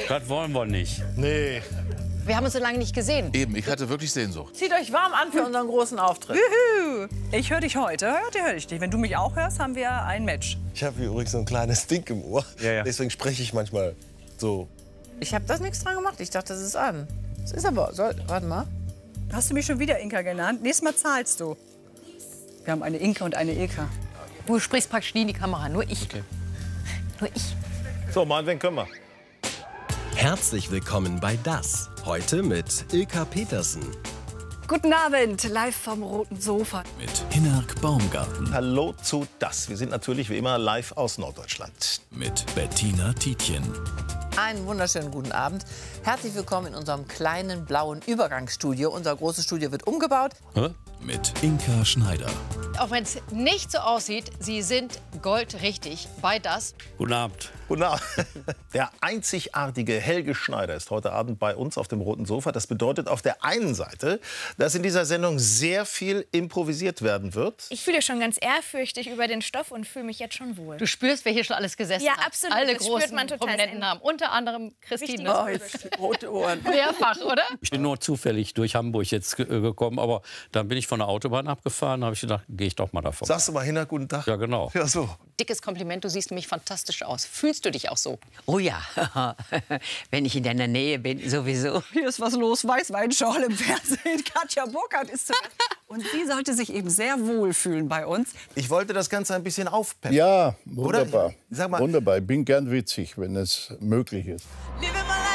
Das wollen wir nicht. Nee. Wir haben uns so lange nicht gesehen. Eben, ich hatte wirklich Sehnsucht. Zieht euch warm an für unseren großen Auftritt. Juhu. Ich höre dich heute, heute höre ich dich. Wenn du mich auch hörst, haben wir ein Match. Ich habe übrigens so ein kleines Ding im Ohr. Ja. Deswegen spreche ich manchmal so. Ich habe das nichts dran gemacht. Ich dachte, das ist an. Das ist aber... warte mal. Hast du mich schon wieder Inka genannt? Nächstes Mal zahlst du. Wir haben eine Inka und eine Ilka. Du sprichst praktisch nie in die Kamera, nur ich. Okay. Nur ich. So, meinetwegen können wir. Herzlich willkommen bei Das. Heute mit Ilka Petersen. Guten Abend, live vom roten Sofa. Mit Hinnerk Baumgarten. Hallo zu Das. Wir sind natürlich wie immer live aus Norddeutschland. Mit Bettina Tietjen. Einen wunderschönen guten Abend. Herzlich willkommen in unserem kleinen blauen Übergangsstudio. Unser großes Studio wird umgebaut. Mit Inka Schneider. Auch wenn es nicht so aussieht, Sie sind goldrichtig bei Das. Guten Abend. Guten Abend. Der einzigartige Helge Schneider ist heute Abend bei uns auf dem roten Sofa. Das bedeutet auf der einen Seite, dass in dieser Sendung sehr viel improvisiert werden wird. Ich fühle schon ganz ehrfürchtig über den Stoff und fühle mich jetzt schon wohl. Du spürst, wer hier schon alles gesessen Ja, hat. absolut. Alle Das großen spürt man total prominenten sehr. Namen. Unter anderem Christine. Oh, jetzt rote Ohren. Mehrfach, oder? Ich bin nur zufällig durch Hamburg jetzt gekommen, aber dann bin ich von der Autobahn abgefahren, habe ich gedacht, gehe ich doch mal davon. Sagst du mal hin, guten Tag. Ja, genau. Ja, so. Dickes Kompliment, du siehst nämlich fantastisch aus. Fühlst du dich auch so? Oh ja, wenn ich in deiner Nähe bin, sowieso. Hier ist was los, Weißweinschorle im Fernsehen. Katja Burkhardt ist zu Gast. Und sie sollte sich eben sehr wohl fühlen bei uns. Ich wollte das Ganze ein bisschen aufpeppen. Ja, wunderbar. Oder? Sag mal. Wunderbar. Ich bin gern witzig, wenn es möglich ist. Liebe